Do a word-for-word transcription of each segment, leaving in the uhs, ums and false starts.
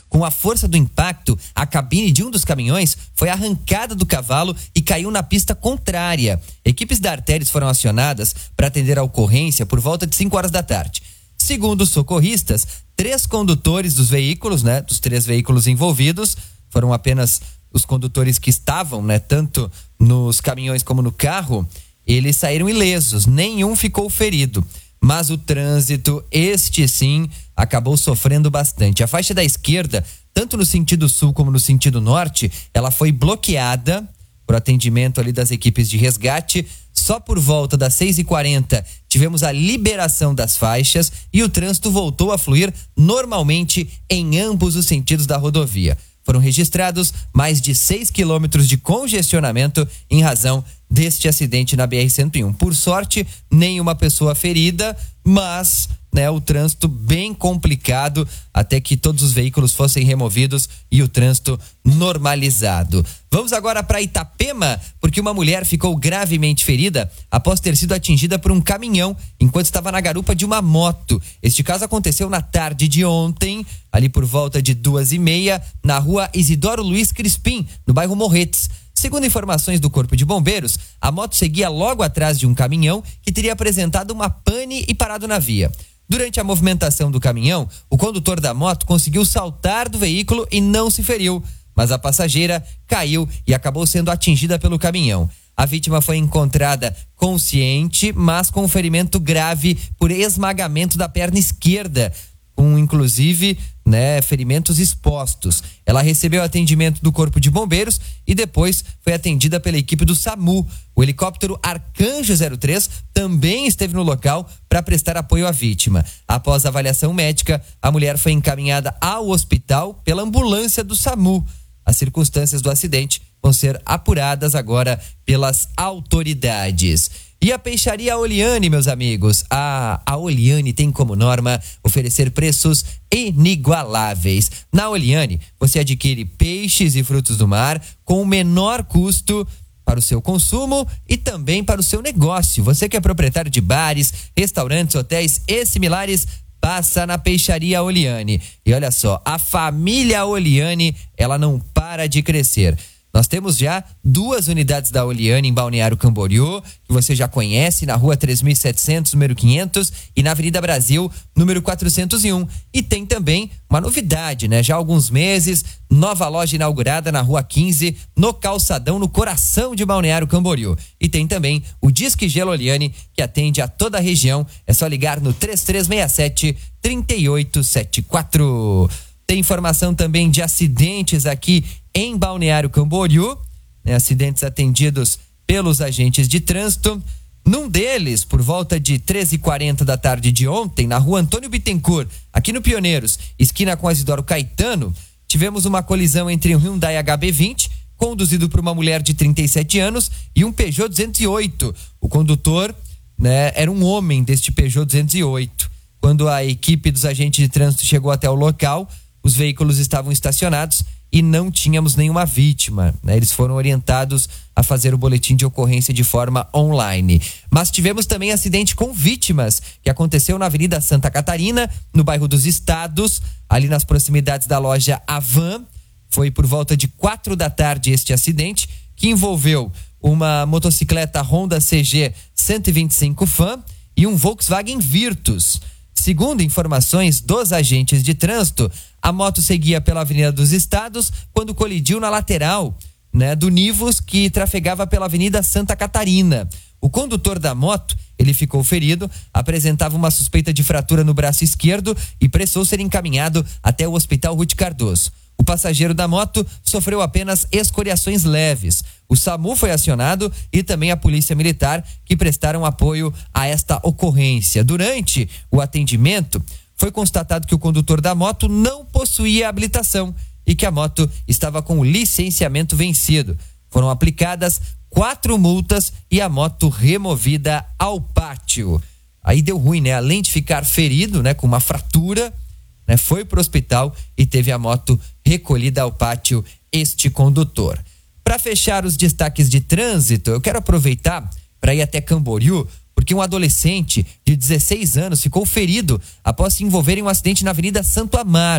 Com a força do impacto, a cabine de um dos caminhões foi arrancada do cavalo e caiu na pista contrária. Equipes da Artéries foram acionadas para atender a ocorrência por volta de cinco horas da tarde. Segundo os socorristas, três condutores dos veículos, né, dos três veículos envolvidos, foram apenas os condutores que estavam, né, tanto nos caminhões como no carro, eles saíram ilesos, nenhum ficou ferido. Mas o trânsito, este sim, acabou sofrendo bastante. A faixa da esquerda, tanto no sentido sul como no sentido norte, ela foi bloqueada por atendimento ali das equipes de resgate. Só por volta das seis e quarenta tivemos a liberação das faixas e o trânsito voltou a fluir normalmente em ambos os sentidos da rodovia. Foram registrados mais de seis quilômetros de congestionamento em razão deste acidente na B R cento e um. Por sorte, nenhuma pessoa ferida, mas, né, o trânsito bem complicado até que todos os veículos fossem removidos e o trânsito normalizado. Vamos agora para Itapema, porque uma mulher ficou gravemente ferida após ter sido atingida por um caminhão enquanto estava na garupa de uma moto. Este caso aconteceu na tarde de ontem, ali por volta de duas e meia, na rua Isidoro Luiz Crispim, no bairro Morretes. Segundo informações do Corpo de Bombeiros, a moto seguia logo atrás de um caminhão que teria apresentado uma pane e parado na via. Durante a movimentação do caminhão, o condutor da moto conseguiu saltar do veículo e não se feriu, mas a passageira caiu e acabou sendo atingida pelo caminhão. A vítima foi encontrada consciente, mas com um ferimento grave por esmagamento da perna esquerda, com inclusive, né, ferimentos expostos. Ela recebeu atendimento do Corpo de Bombeiros e depois foi atendida pela equipe do SAMU. O helicóptero Arcanjo zero três também esteve no local para prestar apoio à vítima. Após a avaliação médica, a mulher foi encaminhada ao hospital pela ambulância do SAMU. As circunstâncias do acidente vão ser apuradas agora pelas autoridades. E a peixaria Oliane, meus amigos? A, a Oliane tem como norma oferecer preços inigualáveis. Na Oliane, você adquire peixes e frutos do mar com o menor custo para o seu consumo e também para o seu negócio. Você que é proprietário de bares, restaurantes, hotéis e similares, passa na peixaria Oliane. E olha só, a família Oliane, ela não para de crescer. Nós temos já duas unidades da Oliane em Balneário Camboriú, que você já conhece, na rua três mil e setecentos, número quinhentos, e na Avenida Brasil, número quatrocentos e um. E tem também uma novidade, né? Já há alguns meses, nova loja inaugurada na rua quinze, no Calçadão, no coração de Balneário Camboriú. E tem também o Disque Gelo Oliane, que atende a toda a região. É só ligar no três três seis sete, três oito sete quatro. Tem informação também de acidentes aqui em Balneário Camboriú, né, acidentes atendidos pelos agentes de trânsito. Num deles, por volta de treze e quarenta da tarde de ontem, na rua Antônio Bittencourt, aqui no Pioneiros, esquina com a Isidoro Caetano, tivemos uma colisão entre um Hyundai H B vinte, conduzido por uma mulher de trinta e sete anos, e um Peugeot duzentos e oito. O condutor, né, era um homem deste Peugeot duzentos e oito. Quando a equipe dos agentes de trânsito chegou até o local, os veículos estavam estacionados e não tínhamos nenhuma vítima, né? Eles foram orientados a fazer o boletim de ocorrência de forma online. Mas tivemos também acidente com vítimas, que aconteceu na Avenida Santa Catarina, no bairro dos Estados, ali nas proximidades da loja Avan. Foi por volta de quatro da tarde este acidente, que envolveu uma motocicleta Honda C G cento e vinte e cinco Fan e um Volkswagen Virtus. Segundo informações dos agentes de trânsito, a moto seguia pela Avenida dos Estados quando colidiu na lateral, né, do Nivus, que trafegava pela Avenida Santa Catarina. O condutor da moto, ele ficou ferido, apresentava uma suspeita de fratura no braço esquerdo e precisou ser encaminhado até o Hospital Ruth Cardoso. O passageiro da moto sofreu apenas escoriações leves. O SAMU foi acionado e também a Polícia Militar, que prestaram apoio a esta ocorrência. Durante o atendimento, foi constatado que o condutor da moto não possuía habilitação e que a moto estava com o licenciamento vencido. Foram aplicadas quatro multas e a moto removida ao pátio. Aí deu ruim, né? Além de ficar ferido, né, com uma fratura, né, foi pro hospital e teve a moto recolhida ao pátio, este condutor. Para fechar os destaques de trânsito, eu quero aproveitar para ir até Camboriú, porque um adolescente de dezesseis anos ficou ferido após se envolver em um acidente na Avenida Santo Amaro.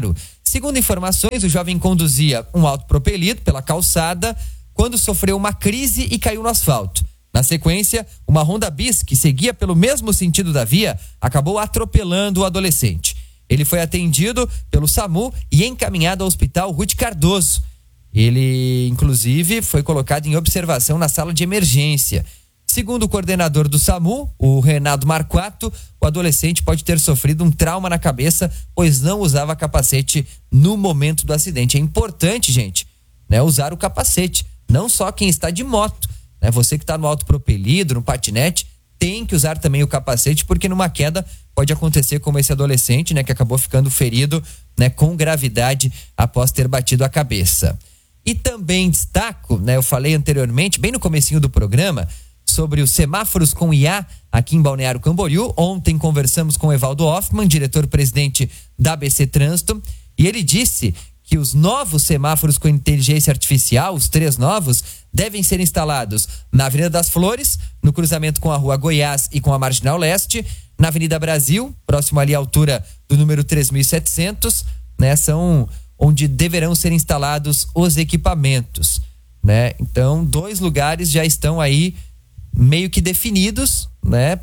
Segundo informações, o jovem conduzia um auto propelido pela calçada quando sofreu uma crise e caiu no asfalto. Na sequência, uma Honda Bis, que seguia pelo mesmo sentido da via, acabou atropelando o adolescente. Ele foi atendido pelo SAMU e encaminhado ao Hospital Ruth Cardoso. Ele, inclusive, foi colocado em observação na sala de emergência. Segundo o coordenador do SAMU, o Renato Marquato, o adolescente pode ter sofrido um trauma na cabeça, pois não usava capacete no momento do acidente. É importante, gente, né, usar o capacete, não só quem está de moto. Né? Você que está no autopropelido, no patinete, tem que usar também o capacete, porque numa queda pode acontecer como esse adolescente, né, que acabou ficando ferido, né, com gravidade após ter batido a cabeça. E também destaco, né, eu falei anteriormente, bem no comecinho do programa, sobre os semáforos com I A aqui em Balneário Camboriú. Ontem conversamos com o Evaldo Hoffmann, diretor-presidente da A B C Trânsito, e ele disse que os novos semáforos com inteligência artificial, os três novos, devem ser instalados na Avenida das Flores, no cruzamento com a Rua Goiás e com a Marginal Leste, na Avenida Brasil, próximo ali à altura do número três mil e setecentos, né, são onde deverão ser instalados os equipamentos, né? Então, dois lugares já estão aí meio que definidos, né?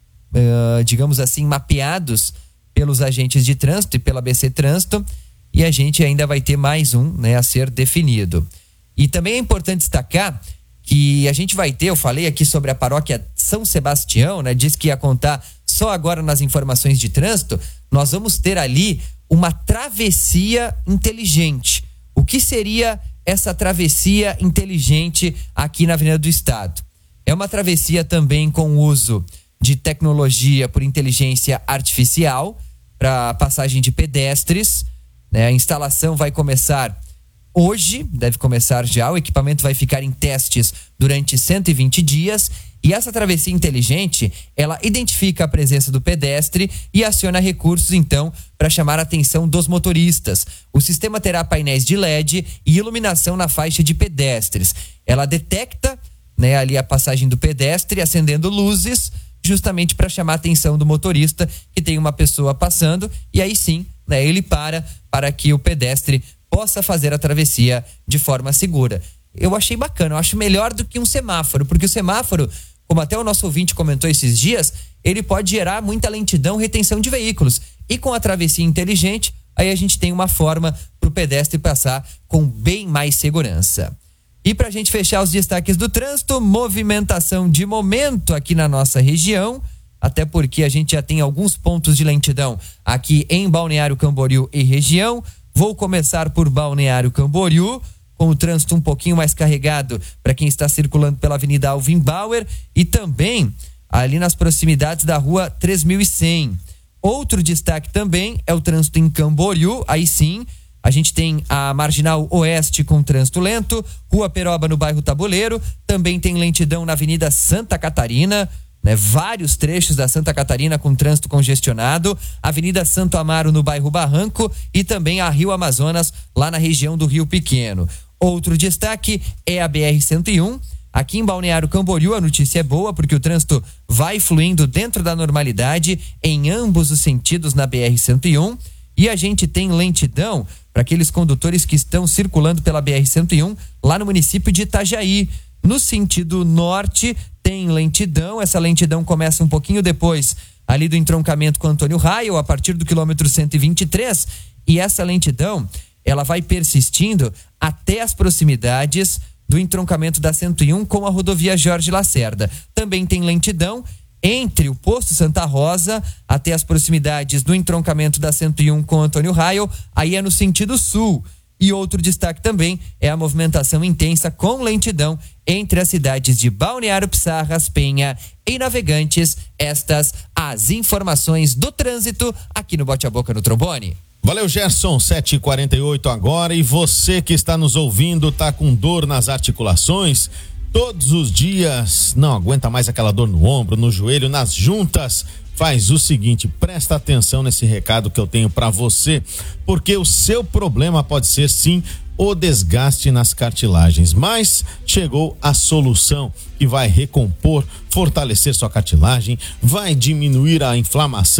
Uh, digamos assim, mapeados pelos agentes de trânsito e pela A B C Trânsito, e a gente ainda vai ter mais um, né, a ser definido. E também é importante destacar que a gente vai ter, eu falei aqui sobre a paróquia São Sebastião, né? Diz que ia contar só agora nas informações de trânsito, nós vamos ter ali uma travessia inteligente. O que seria essa travessia inteligente aqui na Avenida do Estado? É uma travessia também com uso de tecnologia por inteligência artificial para passagem de pedestres, né? A instalação vai começar hoje, deve começar já, o equipamento vai ficar em testes durante cento e vinte dias, e essa travessia inteligente, ela identifica a presença do pedestre e aciona recursos, então, para chamar a atenção dos motoristas. O sistema terá painéis de L E D e iluminação na faixa de pedestres. Ela detecta, né, ali a passagem do pedestre, acendendo luzes, justamente para chamar a atenção do motorista que tem uma pessoa passando, e aí sim, né, ele para para que o pedestre possa fazer a travessia de forma segura. Eu achei bacana, eu acho melhor do que um semáforo, porque o semáforo, como até o nosso ouvinte comentou esses dias, ele pode gerar muita lentidão, retenção de veículos. E com a travessia inteligente, aí a gente tem uma forma para o pedestre passar com bem mais segurança. E para a gente fechar os destaques do trânsito, movimentação de momento aqui na nossa região, até porque a gente já tem alguns pontos de lentidão aqui em Balneário Camboriú e região. Vou começar por Balneário Camboriú, com o trânsito um pouquinho mais carregado para quem está circulando pela Avenida Alvin Bauer e também ali nas proximidades da Rua três mil e cem. Outro destaque também é o trânsito em Camboriú, aí sim, a gente tem a Marginal Oeste com trânsito lento, Rua Peroba no bairro Tabuleiro, também tem lentidão na Avenida Santa Catarina, né, vários trechos da Santa Catarina com trânsito congestionado, Avenida Santo Amaro no bairro Barranco e também a Rio Amazonas lá na região do Rio Pequeno. Outro destaque é a B R cento e um. Aqui em Balneário Camboriú a notícia é boa porque o trânsito vai fluindo dentro da normalidade em ambos os sentidos na B R cento e um, e a gente tem lentidão para aqueles condutores que estão circulando pela B R cento e um lá no município de Itajaí. No sentido norte tem lentidão, essa lentidão começa um pouquinho depois ali do entroncamento com Antônio Raio, a partir do quilômetro cento e vinte e três, e essa lentidão ela vai persistindo até as proximidades do entroncamento da cento e um com a rodovia Jorge Lacerda. Também tem lentidão entre o posto Santa Rosa até as proximidades do entroncamento da cento e um com Antônio Raio, aí é no sentido sul. E outro destaque também é a movimentação intensa com lentidão entre as cidades de Balneário Pissarras, Penha e Navegantes. Estas as informações do trânsito aqui no Bote a Boca no Trombone. Valeu, Gerson, sete e quarenta e oito agora, e você que está nos ouvindo, tá com dor nas articulações, todos os dias, não aguenta mais aquela dor no ombro, no joelho, nas juntas, faz o seguinte, presta atenção nesse recado que eu tenho para você, porque o seu problema pode ser sim o desgaste nas cartilagens, mas chegou a solução que vai recompor, fortalecer sua cartilagem, vai diminuir a inflamação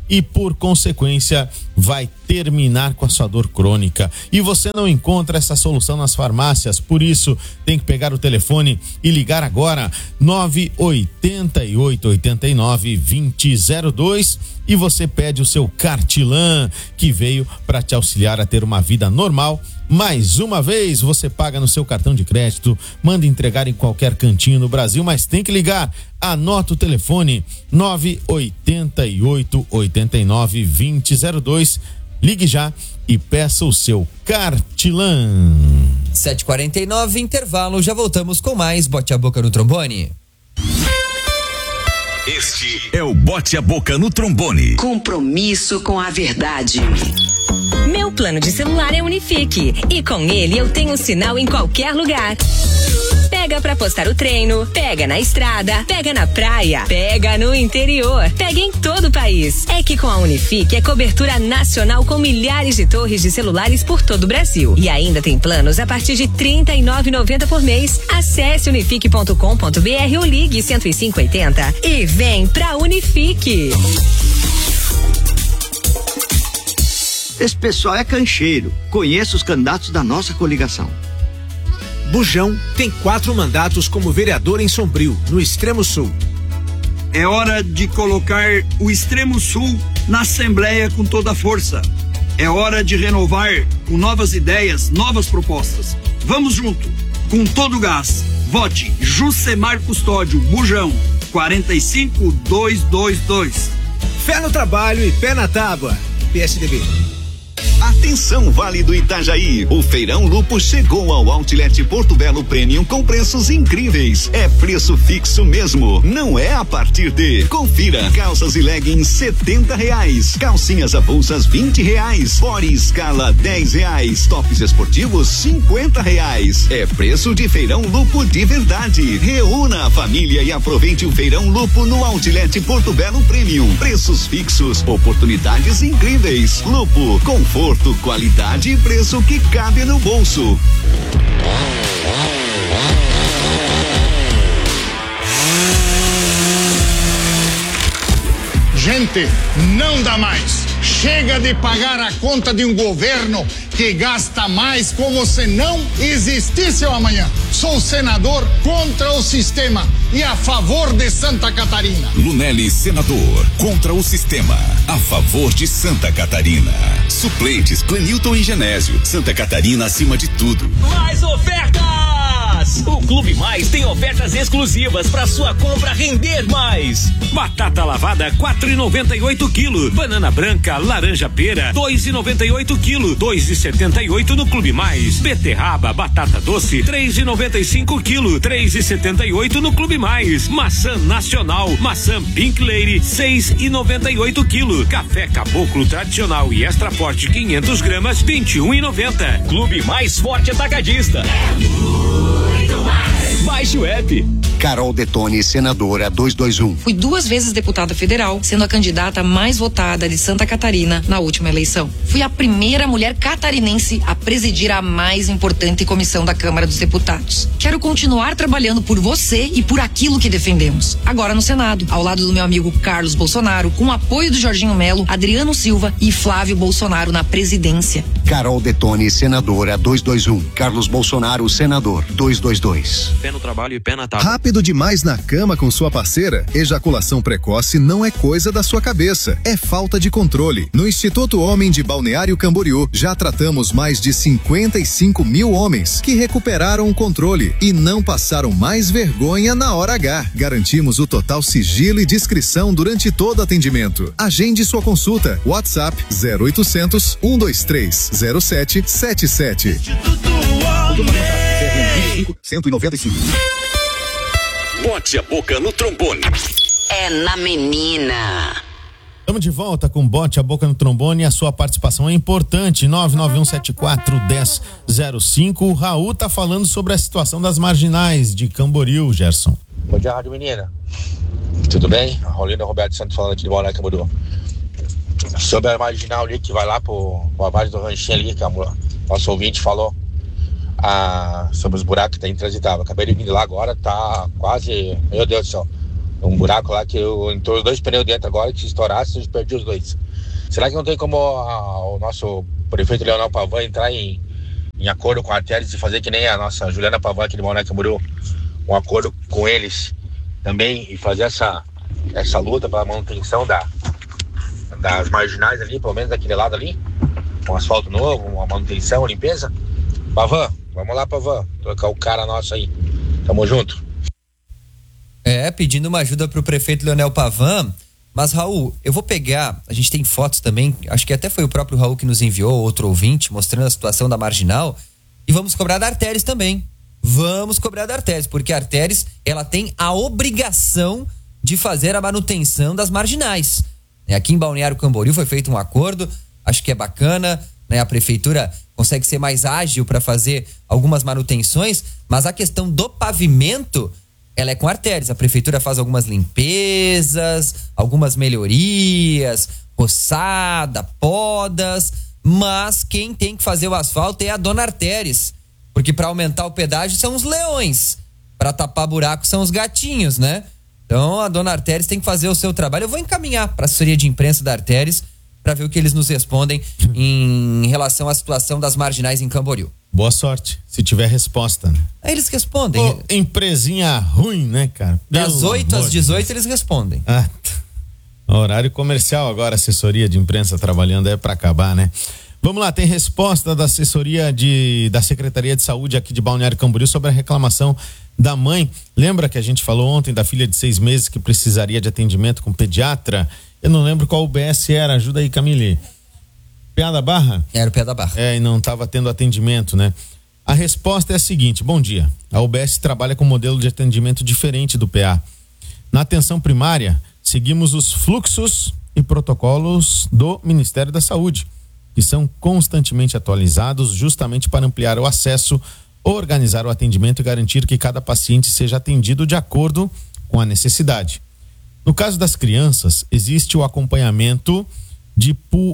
e, por consequência, vai terminar com a sua dor crônica. E você não encontra essa solução nas farmácias, por isso tem que pegar o telefone e ligar agora nove oito oito, oito nove, dois zero zero dois e você pede o seu Cartilan, que veio para te auxiliar a ter uma vida normal. Mais uma vez, você paga no seu cartão de crédito, manda entregar em qualquer cantinho no Brasil, mas tem que ligar. Anota o telefone nove oito oito, oito nove, dois zero dois. Ligue já e peça o seu Cartilan. sete e quarenta e nove, intervalo, já voltamos com mais Bote a Boca no Trombone. Este é o Bote a Boca no Trombone. Compromisso com a verdade. Meu plano de celular é Unifique e com ele eu tenho sinal em qualquer lugar. Pega pra postar o treino, pega na estrada, pega na praia, pega no interior, pega em todo o país. É que com a Unifique é cobertura nacional com milhares de torres de celulares por todo o Brasil. E ainda tem planos a partir de trinta e nove reais e noventa centavos por mês. Acesse unifique ponto com ponto br ou ligue cento e cinco oitenta e vem pra Unifique. Esse pessoal é cancheiro. Conheço os candidatos da nossa coligação. Bujão tem quatro mandatos como vereador em Sombrio, no Extremo Sul. É hora de colocar o Extremo Sul na Assembleia com toda a força. É hora de renovar com novas ideias, novas propostas. Vamos junto, com todo o gás. Vote Jucemar Custódio, Bujão, quarenta e cinco, duzentos e vinte e dois. Fé no trabalho e pé na tábua. P S D B. Atenção, Vale do Itajaí, o Feirão Lupo chegou ao Outlet Porto Belo Premium com preços incríveis. É preço fixo mesmo, não é a partir de. Confira, calças e leggings setenta reais, calcinhas avulsas vinte reais, Body Escala dez reais, tops esportivos cinquenta reais. É preço de Feirão Lupo de verdade. Reúna a família e aproveite o Feirão Lupo no Outlet Porto Belo Premium. Preços fixos, oportunidades incríveis. Lupo, conforto, qualidade e preço que cabe no bolso. Gente, não dá mais. Chega de pagar a conta de um governo que gasta mais como se não existisse o amanhã. Sou senador contra o sistema e a favor de Santa Catarina. Lunelli, senador, contra o sistema, a favor de Santa Catarina. Suplentes, Clenilton e Genésio. Santa Catarina acima de tudo. Mais ofertas! O Clube Mais tem ofertas exclusivas para sua compra render mais. Batata lavada quatro reais e noventa e oito quilo. Banana branca, laranja pera dois reais e noventa e oito quilo. dois reais e setenta e oito no Clube Mais. Beterraba, batata doce três reais e noventa e cinco quilo. três reais e setenta e oito no Clube Mais. Maçã nacional, maçã Pink Lady seis reais e noventa e oito quilo. Café Caboclo tradicional e extra forte quinhentas gramas vinte e um reais e noventa centavos. Clube Mais Forte Atacadista. Baixe o app. Carol Detone, senadora duzentos e vinte e um. Fui duas vezes deputada federal, sendo a candidata mais votada de Santa Catarina na última eleição. Fui a primeira mulher catarinense a presidir a mais importante comissão da Câmara dos Deputados. Quero continuar trabalhando por você e por aquilo que defendemos. Agora no Senado, ao lado do meu amigo Carlos Bolsonaro, com o apoio do Jorginho Melo, Adriano Silva e Flávio Bolsonaro na presidência. Carol Detone, senadora duzentos e vinte e um. Carlos Bolsonaro, senador duzentos e vinte e dois. Pé no trabalho e pé na tábua. Rápido demais na cama com sua parceira? Ejaculação precoce não é coisa da sua cabeça, é falta de controle. No Instituto Homem de Balneário Camboriú, já tratamos mais de cinquenta e cinco mil homens que recuperaram o controle e não passaram mais vergonha na hora H. Garantimos o total sigilo e discrição durante todo atendimento. Agende sua consulta. WhatsApp zero oitocentos, cento e vinte e três, zero sete sete sete. Instituto Homem. cento e noventa e cinco. Bote a Boca no Trombone. É na menina. Estamos de volta com Bote a Boca no Trombone e a sua participação é importante. nove nove um sete quatro, um zero zero cinco. O Raul tá falando sobre a situação das marginais de Camboriú, Gerson. Bom dia, Rádio Menina. Tudo bem? Rolino Roberto Santos falando aqui de Balneário Camboriú. Sobre a marginal ali que vai lá pro, pro margem do ranchinho ali, que a nosso ouvinte falou. Ah, sobre os buracos que tá intransitável. Acabei de vir lá agora, tá quase, meu Deus do céu, Um buraco lá que eu entrou os dois pneus dentro agora, que se estourasse, eu perdi os dois. Será que não tem como a, o nosso prefeito Leonel Pavan entrar em, em acordo com a Artérios e fazer que nem a nossa Juliana Pavan aqui de Balneário Camboriú, um acordo com eles também e fazer essa, essa luta pela manutenção da, das marginais ali, pelo menos daquele lado ali, um asfalto novo, uma manutenção, uma limpeza? Pavan, vamos lá, Pavan, trocar o cara nosso aí. Tamo junto. É, pedindo uma ajuda pro prefeito Leonel Pavan. Mas, Raul, eu vou pegar, a gente tem fotos também, acho que até foi o próprio Raul que nos enviou, outro ouvinte, mostrando a situação da Marginal, e vamos cobrar da Artérios também. Vamos cobrar da Artérios, porque a Artérios, ela tem a obrigação de fazer a manutenção das marginais. Aqui em Balneário Camboriú foi feito um acordo, acho que é bacana, né? A prefeitura consegue ser mais ágil para fazer algumas manutenções, mas a questão do pavimento, ela é com Artérios. A prefeitura faz algumas limpezas, algumas melhorias, roçada, podas, mas quem tem que fazer o asfalto é a dona Artérios, porque para aumentar o pedágio são os leões, para tapar buraco são os gatinhos, né? Então a dona Artérios tem que fazer o seu trabalho. Eu vou encaminhar para a assessoria de imprensa da Artérios para ver o que eles nos respondem em relação à situação das marginais em Camboriú. Boa sorte, se tiver resposta, né? Aí eles respondem. Ô, empresinha ruim, né, cara? Das oito às dezoito eles respondem. Ah, horário comercial agora, assessoria de imprensa trabalhando é para acabar, né? Vamos lá, tem resposta da assessoria de, da Secretaria de Saúde aqui de Balneário Camboriú sobre a reclamação da mãe. Lembra que a gente falou ontem da filha de seis meses que precisaria de atendimento com pediatra? Eu não lembro qual U B S era, ajuda aí, Camille. P A da Barra? Era o P A da Barra. É, e não estava tendo atendimento, né? A resposta é a seguinte: bom dia. A U B S trabalha com um modelo de atendimento diferente do P A. Na atenção primária, seguimos os fluxos e protocolos do Ministério da Saúde, que são constantemente atualizados justamente para ampliar o acesso, organizar o atendimento e garantir que cada paciente seja atendido de acordo com a necessidade. No caso das crianças, existe o acompanhamento de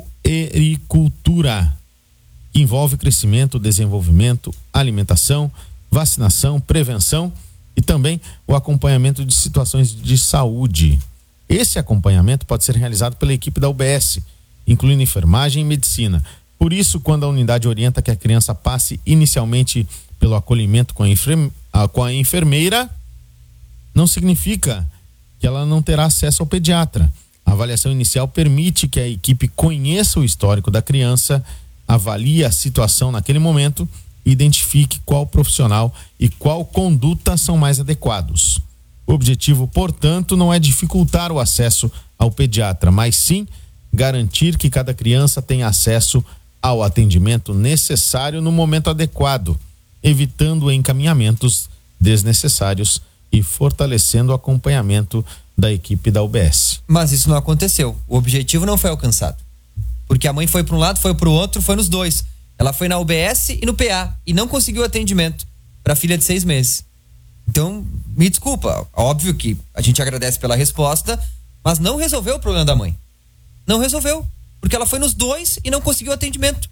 puericultura, que envolve crescimento, desenvolvimento, alimentação, vacinação, prevenção e também o acompanhamento de situações de saúde. Esse acompanhamento pode ser realizado pela equipe da U B S, incluindo enfermagem e medicina. Por isso, quando a unidade orienta que a criança passe inicialmente pelo acolhimento com a, enferme... com a enfermeira, não significa que ela não terá acesso ao pediatra. A avaliação inicial permite que a equipe conheça o histórico da criança, avalie a situação naquele momento e identifique qual profissional e qual conduta são mais adequados. O objetivo, portanto, não é dificultar o acesso ao pediatra, mas sim garantir que cada criança tenha acesso ao atendimento necessário no momento adequado, evitando encaminhamentos desnecessários e fortalecendo o acompanhamento da equipe da U B S. Mas isso não aconteceu. O objetivo não foi alcançado. Porque a mãe foi para um lado, foi para o outro, foi nos dois. Ela foi na U B S e no P A e não conseguiu atendimento para a filha de seis meses. Então, me desculpa. Óbvio que a gente agradece pela resposta, mas não resolveu o problema da mãe. Não resolveu. Porque ela foi nos dois e não conseguiu atendimento.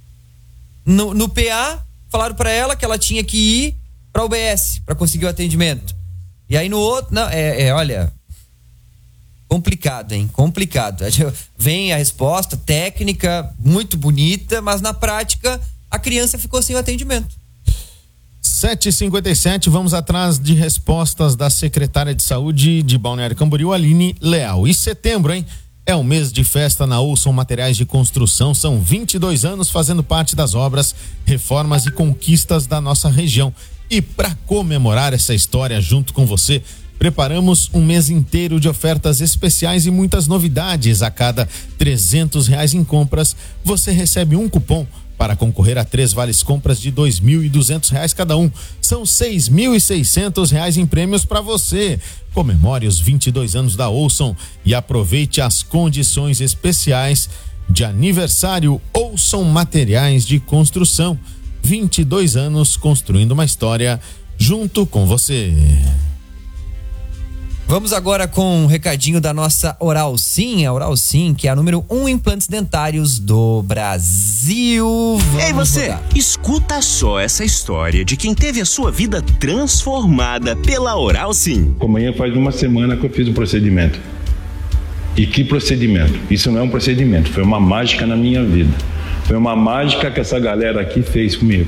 No, no P A, falaram para ela que ela tinha que ir para a U B S para conseguir o atendimento. E aí no outro, não, é, é olha, complicado, hein? Complicado. Vem a resposta técnica, muito bonita, mas na prática a criança ficou sem o atendimento. sete e cinquenta e sete, vamos atrás de respostas da secretária de Saúde de Balneário Camboriú, Aline Leal. E setembro, hein? É um mês de festa na Olson Materiais de Construção. São vinte e dois anos fazendo parte das obras, reformas e conquistas da nossa região. E para comemorar essa história junto com você, preparamos um mês inteiro de ofertas especiais e muitas novidades. A cada trezentos reais em compras, você recebe um cupom para concorrer a três vales compras de dois mil e duzentos reais cada um. São seis mil e seiscentos reais em prêmios para você. Comemore os vinte e dois anos da Olson e aproveite as condições especiais de aniversário Olson Materiais de Construção. vinte e dois anos construindo uma história junto com você. Vamos agora com um recadinho da nossa Oral Sim, a Oral Sim, que é a número um em implantes dentários do Brasil. Vamos Ei, você, rodar. Escuta só essa história de quem teve a sua vida transformada pela Oral Sim. Amanhã faz uma semana que eu fiz o procedimento. E que procedimento? Isso não é um procedimento, foi uma mágica na minha vida. Foi uma mágica que essa galera aqui fez comigo.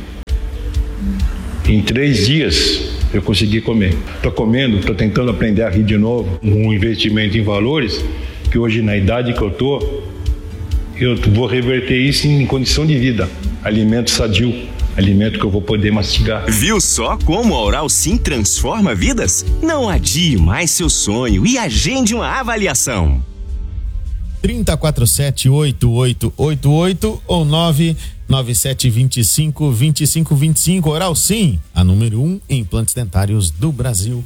Em três dias eu consegui comer. Tô comendo, tô tentando aprender a rir de novo. Um investimento em valores que hoje, na idade que eu tô, eu vou reverter isso em condição de vida. Alimento sadio, alimento que eu vou poder mastigar. Viu só como a Oral Sim transforma vidas? Não adie mais seu sonho e agende uma avaliação. trinta, quarenta e sete, oitenta e oito oitenta e oito ou nove nove sete vinte e cinco vinte e cinco vinte e cinco. Oral Sim, a número um em implantes dentários do Brasil.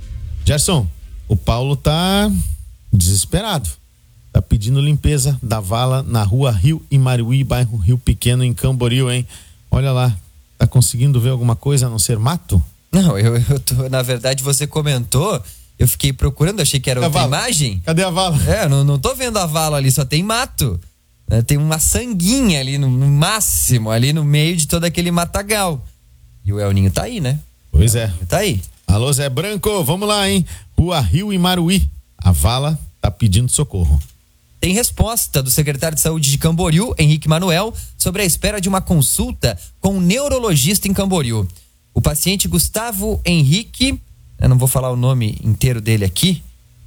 Gerson, o Paulo tá desesperado. Tá pedindo limpeza da vala na rua Rio Imaruí, bairro Rio Pequeno, em Camboriú, hein? Olha lá, tá conseguindo ver alguma coisa a não ser mato? Não, eu, eu tô, na verdade você comentou, eu fiquei procurando, achei que era outra imagem. Cadê a vala? É, não, não tô vendo a vala ali, só tem mato. É, tem uma sanguinha ali no, no máximo, ali no meio de todo aquele matagal. E o El Ninho tá aí, né? Pois é. Tá aí. Alô, Zé Branco, vamos lá, hein? Rua Rio Imaruí, a vala tá pedindo socorro. Tem resposta do secretário de Saúde de Camboriú, Henrique Manuel, sobre a espera de uma consulta com um neurologista em Camboriú. O paciente Gustavo Henrique, eu não vou falar o nome inteiro dele aqui,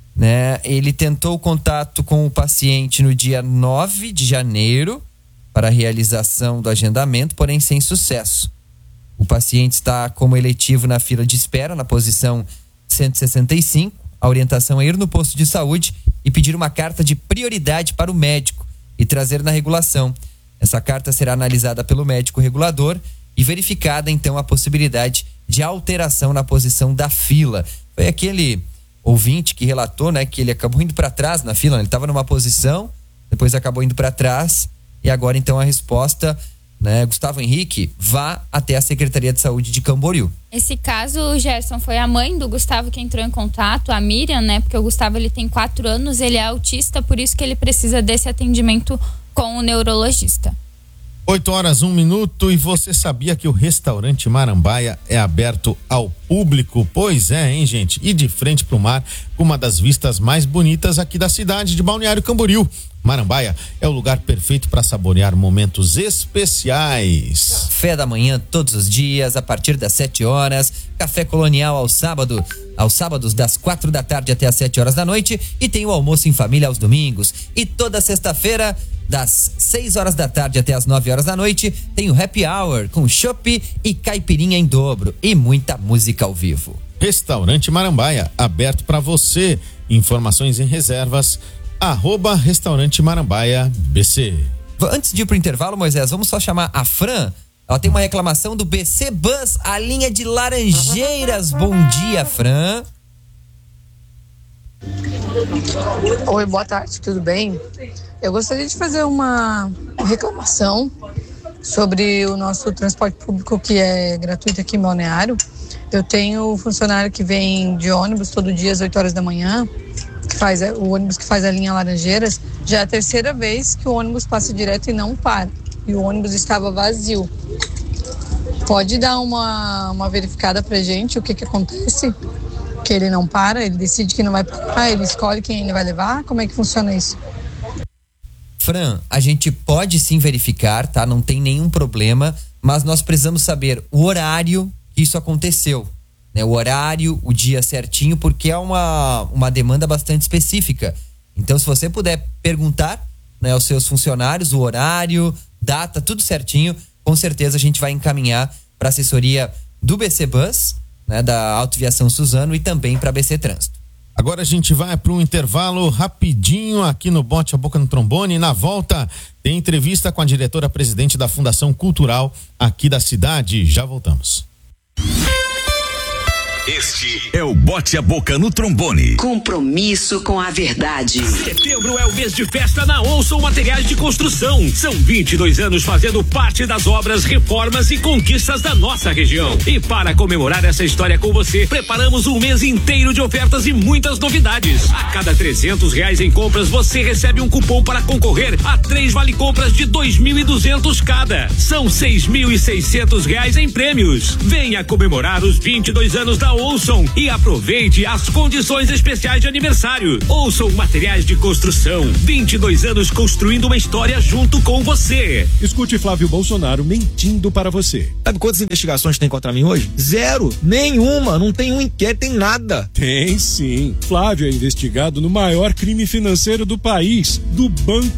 né? Ele tentou contato com o paciente no dia nove de janeiro para a realização do agendamento, porém sem sucesso. O paciente está como eletivo na fila de espera, na posição cento e sessenta e cinco. A orientação é ir no posto de saúde e pedir uma carta de prioridade para o médico e trazer na regulação. Essa carta será analisada pelo médico regulador e verificada então a possibilidade de alteração na posição da fila. Foi aquele ouvinte que relatou, né, que ele acabou indo para trás na fila, ele estava numa posição, depois acabou indo para trás e agora então a resposta, né, Gustavo Henrique, vá até a Secretaria de Saúde de Camboriú. Esse caso, Gerson, foi a mãe do Gustavo que entrou em contato, a Miriam, né, porque o Gustavo ele tem quatro anos, ele é autista, por isso que ele precisa desse atendimento com o neurologista. oito horas, um minuto, e você sabia que o restaurante Marambaia é aberto ao público? Pois é, hein, gente? E de frente pro mar, com uma das vistas mais bonitas aqui da cidade de Balneário Camboriú. Marambaia é o lugar perfeito para saborear momentos especiais. Café da manhã todos os dias, a partir das sete horas. Café colonial ao sábado, aos sábados das quatro da tarde até as sete horas da noite. E tem o almoço em família aos domingos. E toda sexta-feira, das seis horas da tarde até as nove horas da noite, tem o Happy Hour com chopp e caipirinha em dobro e muita música ao vivo. Restaurante Marambaia, aberto para você. Informações em reservas, arroba Restaurante Marambaia B C. Antes de ir pro intervalo, Moisés, vamos só chamar a Fran. Ela tem uma reclamação do B C Bus, a linha de Laranjeiras. Bom dia, Fran. Oi, boa tarde, tudo bem? Eu gostaria de fazer uma reclamação sobre o nosso transporte público, que é gratuito aqui em Balneário. Eu tenho um funcionário que vem de ônibus todo dia às oito horas da manhã, que faz o ônibus que faz a linha Laranjeiras. Já é a terceira vez que o ônibus passa direto e não para. E o ônibus estava vazio. Pode dar uma, uma verificada pra gente o que que acontece? Que ele não para, ele decide que não vai parar, ele escolhe quem ele vai levar? Como é que funciona isso? Fran, a gente pode sim verificar, tá? Não tem nenhum problema, mas nós precisamos saber o horário que isso aconteceu, né? O horário, o dia certinho, porque é uma, uma demanda bastante específica. Então, se você puder perguntar, né, aos seus funcionários o horário, data, tudo certinho, com certeza a gente vai encaminhar para a assessoria do B C Bus, né, da Autoviação Suzano, e também para B C Trânsito. Agora a gente vai para um intervalo rapidinho aqui no Bote a Boca no Trombone. Na volta tem entrevista com a diretora-presidente da Fundação Cultural aqui da cidade. Já voltamos. Este é o Bote a Boca no Trombone. Compromisso com a verdade. Setembro é o mês de festa na Olson Materiais de Construção. São vinte e dois anos fazendo parte das obras, reformas e conquistas da nossa região. E para comemorar essa história com você, preparamos um mês inteiro de ofertas e muitas novidades. A cada trezentos reais em compras, você recebe um cupom para concorrer a três vale compras de dois mil e duzentos cada. São seis mil e seiscentos reais em prêmios. Venha comemorar os vinte e dois anos da Olson e aproveite as condições especiais de aniversário. Olson Materiais de Construção, vinte e dois anos construindo uma história junto com você. Escute Flávio Bolsonaro mentindo para você. Sabe quantas investigações tem contra mim hoje? Zero, nenhuma, não tem um inquérito, tem nada. Tem sim. Flávio é investigado no maior crime financeiro do país, do Banco